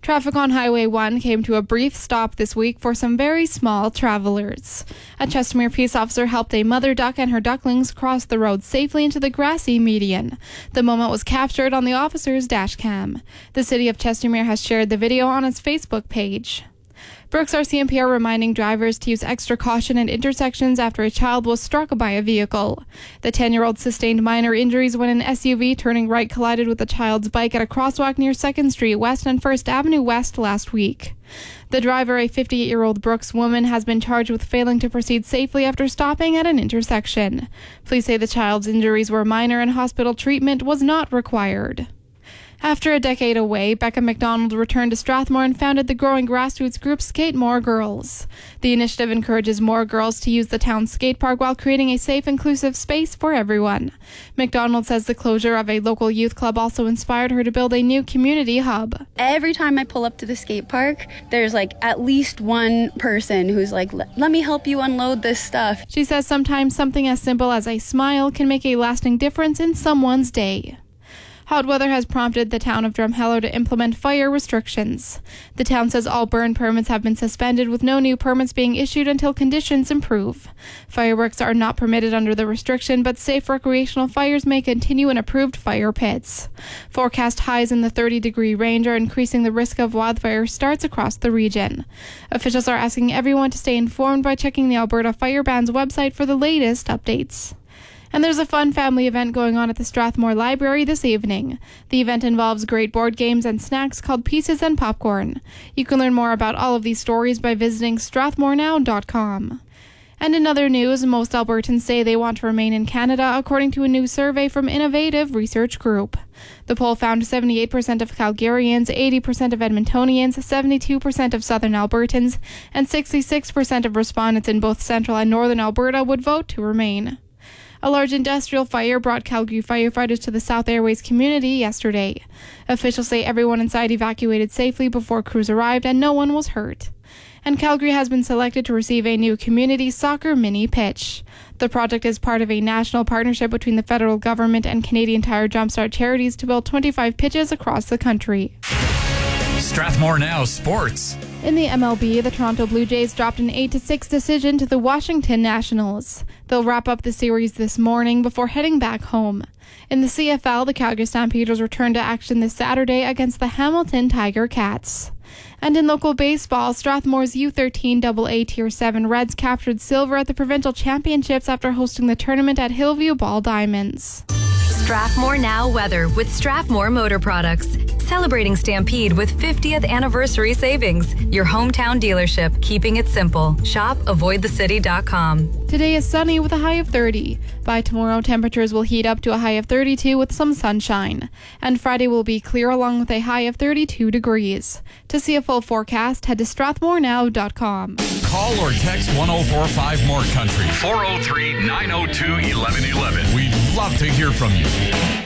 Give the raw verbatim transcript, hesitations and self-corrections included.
Traffic on Highway one came to a brief stop this week for some very small travelers. A Chestermere peace officer helped a mother duck and her ducklings cross the road safely into the grassy median. The moment was captured on the officer's dash cam. The city of Chestermere has shared the video on its Facebook page. Brooks R C M P are reminding drivers to use extra caution at intersections after a child was struck by a vehicle. The ten-year-old sustained minor injuries when an S U V turning right collided with a child's bike at a crosswalk near second Street West and first Avenue West last week. The driver, a fifty-eight-year-old Brooks woman, has been charged with failing to proceed safely after stopping at an intersection. Police say the child's injuries were minor and hospital treatment was not required. After a decade away, Becca McDonald returned to Strathmore and founded the growing grassroots group Skate More Girls. The initiative encourages more girls to use the town's skate park while creating a safe, inclusive space for everyone. McDonald says the closure of a local youth club also inspired her to build a new community hub. Every time I pull up to the skate park, there's like at least one person who's like, let me help you unload this stuff. She says sometimes something as simple as a smile can make a lasting difference in someone's day. Hot weather has prompted the town of Drumheller to implement fire restrictions. The town says all burn permits have been suspended, with no new permits being issued until conditions improve. Fireworks are not permitted under the restriction, but safe recreational fires may continue in approved fire pits. Forecast highs in the thirty-degree range are increasing the risk of wildfire starts across the region. Officials are asking everyone to stay informed by checking the Alberta Fire Ban's website for the latest updates. And there's a fun family event going on at the Strathmore Library this evening. The event involves great board games and snacks called Pieces and Popcorn. You can learn more about all of these stories by visiting strathmore now dot com. And in other news, most Albertans say they want to remain in Canada, according to a new survey from Innovative Research Group. The poll found seventy-eight percent of Calgarians, eighty percent of Edmontonians, seventy-two percent of Southern Albertans, and sixty-six percent of respondents in both Central and Northern Alberta would vote to remain. A large industrial fire brought Calgary firefighters to the South Airways community yesterday. Officials say everyone inside evacuated safely before crews arrived and no one was hurt. And Calgary has been selected to receive a new community soccer mini pitch. The project is part of a national partnership between the federal government and Canadian Tire Jumpstart charities to build twenty-five pitches across the country. Strathmore Now Sports. In the M L B, the Toronto Blue Jays dropped an eight to six decision to the Washington Nationals. They'll wrap up the series this morning before heading back home. In the C F L, the Calgary Stampeders return to action this Saturday against the Hamilton Tiger Cats. And in local baseball, Strathmore's U thirteen double A Tier seven Reds captured silver at the provincial championships after hosting the tournament at Hillview Ball Diamonds. Strathmore Now weather with Strathmore Motor Products. Celebrating Stampede with fiftieth anniversary savings. Your hometown dealership, keeping it simple. Shop avoid the city dot com. Today is sunny with a high of thirty. By tomorrow, temperatures will heat up to a high of thirty-two with some sunshine. And Friday will be clear along with a high of thirty-two degrees. To see a full forecast, head to strathmore now dot com. Call or text one oh four five More Country. four oh three, nine oh two, eleven eleven. We'd love to hear from you.